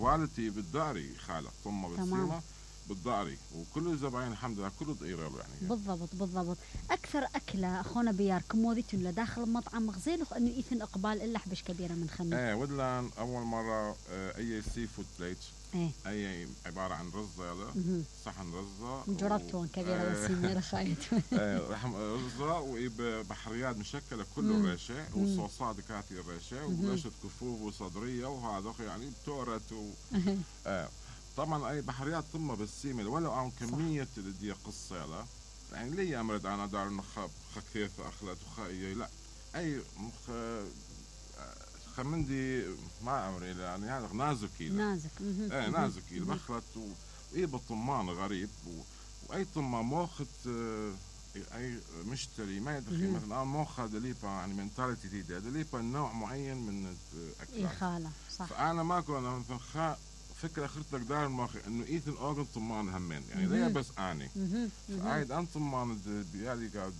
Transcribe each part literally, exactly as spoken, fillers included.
كواليتي بالداري خالق طمه بالسيمه بالضاري، وكل الزباين الحمد لله كله ضيره يعني. بالضبط بالضبط. اكثر اكله اخونا بيار كموديتون لداخل المطعم غزيل انه ايثن اقبال الا حبش كبيره من خمي. ايه ودلان اول مره اه اي سي فود بليت، ايه اي عباره عن رزه يلا صحن رزه جربتون كبيره و... بس مير خايت ايه لحم رزه وبحريات مشكله كله الريشه وصوصات كاتي الريشه ورشه كفوف وصدريه وهذا يعني بتورت و... اه طبعا اي بحريات طمه بالسيمه ولو عن كميه اللي دي قصه يلا يعني لي امرد انا دار نخاب خكيث اخلت وخايه لا اي مخ خمندي ما امري يعني هذا نازكي نازك ايه نازكي بخلت واي بالطمان غريب و... واي طمه موخت اي مشتري ما يدخل مثلا انا موخه دليبا يعني منتاليتي دي دليبا نوع معين من الاكل خاله صح. فانا ما كنت مثلا خا فكرة أخرت لك دار الماخي إنه إيثن أوغن طمان همين يعني ليه بس أني عايد أن طمان بيالي قاعد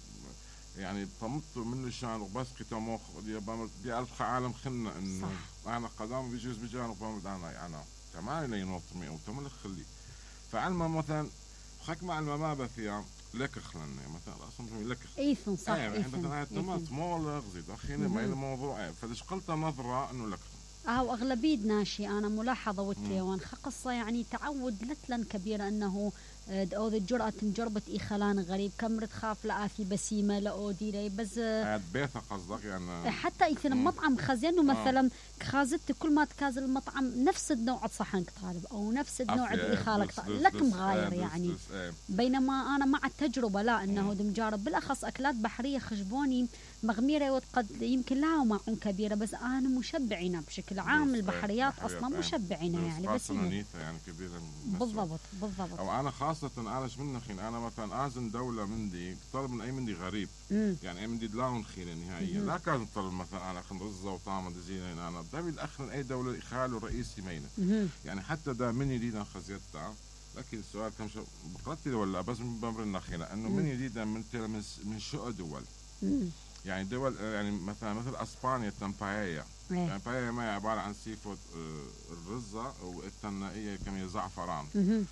يعني طمطت منه شان وبس قتا مخ بيالف عالم خلنا إنه أنا قدام بيجوز بجانب بامد أنا أنا كمان لي نوطمي أو تملك خلي فعلما مثلا خك مع الماما بثيا لك خلنا مثلا أصلا لك إيثن صح إيثن مثلا الطماط مول غزيت أخينا ما الموضوع فليش قلت نظرة إنه لك أو أغلبية ناشي أنا ملاحظة والتيوان قصة يعني تعود لتلن كبيرة أنه أو ذي الجرأة تنجربت إخلان غريب كم تخاف لآثي بسيمة لأودي لي بس بيثة قصدك يعني حتى إذا مطعم خزين مثلا خازت كل ما تكازل المطعم نفس النوع صحن طالب أو نفس النوع الإخالك لك مغاير يعني بينما أنا مع التجربة لا أنه دمجارب بالأخص أكلات بحرية خشبوني مغميرة وقد يمكن لها معون كبيرة بس أنا مشبعين بشكل عام البحريات أصلا مشبعين يعني بس يعني كبيرة بالضبط بالضبط. أو أنا خاصة أنا مش من خين أنا مثلا أزن دولة مندي طلب من أي مندي غريب مم. يعني أي مندي دلاون خين نهائيا لا كان طلب مثلا أنا خن رزة وطعم دزين أنا ده بالأخر أي دولة إخاله رئيسي مينة يعني حتى ده من يدينا خزيتها لكن السؤال كم شو بقرتي ولا بس من بمر النخيلة إنه من يدينا من من من شو دول مم. يعني دول يعني مثلا مثل اسبانيا تنبايا يعني بايا ما عباره عن سي فود الرزه والتنائيه كم زعفران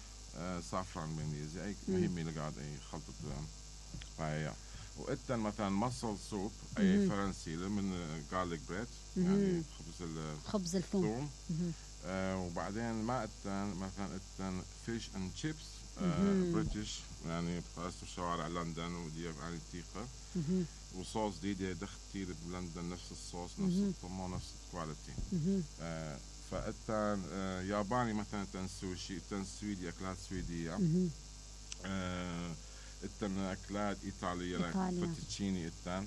صافران بنيزي اي مهمه اللي قاعد اي خلطه بايا واتن مثلا مصل سوب اي فرنسي من جارليك بريد يعني خبز خبز الثوم آه وبعدين ما اتن مثلا اتن فيش اند تشيبس بريتش يعني بخاصة شوارع لندن ودي يعني تيقة وصوص دي دي دخل كتير بلندن نفس الصوص نفس الطماطم نفس الكواليتي آه فأتن آه ياباني مثلا تن سوشي تن سويدي أكلات سويدية آه اتن أكلات إيطالية فوتوتشيني اتن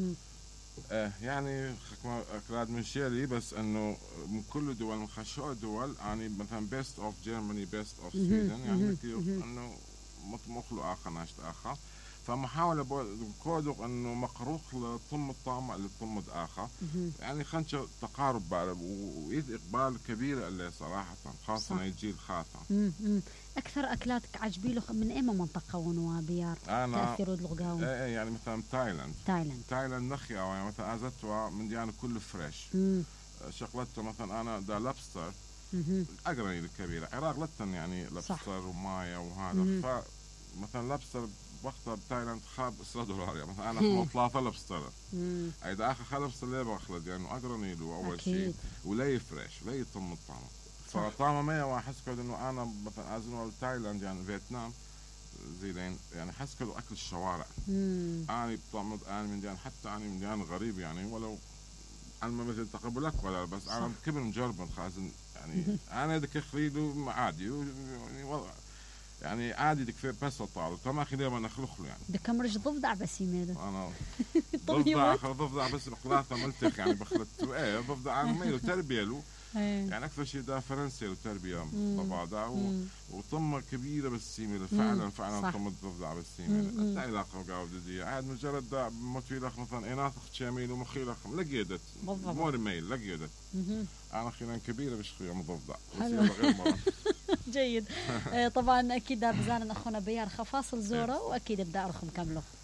آه يعني أكلات من شيري بس إنه من كل دول من خشوع دول يعني مثلا best of Germany best of Sweden يعني كتير إنه مطموخ له آخر ناشط آخر فمحاولة كودق إنه مقروخ لطم الطعم لطم آخر يعني خنشة تقارب بعرب وإيد إقبال كبير اللي صراحة خاصة يجي الخاطة. أكثر أكلاتك عجبي له من أي منطقة ونوا بيار تأثير اللغاوي؟ إيه يعني مثلا تايلاند. تايلاند. تايلاند نخيا يعني مثلا أزتوا من ديانة كله فريش. شغلته مثلا أنا دا لابستر. أقرأني الكبيرة. عراق لتن يعني لابستر ومايا وهذا ف مثلا لابستر وقتها بتايلاند خاب عشرة دولار يعني مثلا أنا ثلاثة لابستر. إذا آخر خلبستر ليه بأخلد يعني أقرأني له أول شيء ولي فريش ولي يطم الطعم. فطعمه ما واحس كده إنه أنا مثلا أزنه تايلاند يعني فيتنام زيلين يعني حس كده أكل الشوارع. أنا بطعمه أنا من ديان حتى أنا من ديان غريب يعني ولو أنا ما مثل تقبلك ولا بس أنا كبر مجرب خازن يعني أنا ذاك خريده عادي يعني وضع يعني عادي دك في بس طالع تما خليه ما نخلخ له يعني بكمرش ضفدع بس يميل انا ضفدع ضفدع بس القلاثه ملتخ يعني بخلت ايه ضفدع انا ميل تربيه له يعني اكثر شيء ده فرنسي وتربيه ضفادع وطمه كبيره بس يميل فعلا فعلا طمه ضفدع بس يميل لا علاقه قاعد دي عاد مجرد ده متويلخ مثلا اناث شاميل ومخيلخ لقيدت مور ميل لقيدت انا خينا كبيره بش خيام ضفدع غير مره جيد. طبعا اكيد بزان اخونا بيار خفاصل زوره واكيد بدأ رخم كامله.